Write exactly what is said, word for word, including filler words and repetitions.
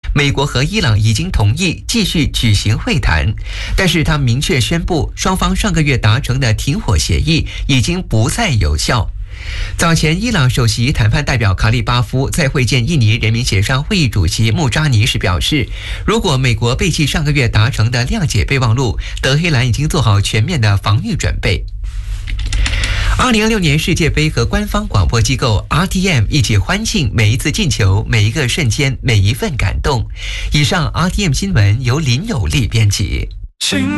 美国和伊朗已经同意继续举行会谈，但是他明确宣布，双方上个月达成的停火协议已经不再有效。早前，伊朗首席谈判代表卡利巴夫在会见印尼人民协商会议主席穆扎尼时表示，如果美国背弃上个月达成的谅解备忘录，德黑兰已经做好全面的防御准备。二零二六年世界杯和官方广播机构 R T M 一起欢庆每一次进球、每一个瞬间、每一份感动。以上 R T M 新闻由林有利编辑。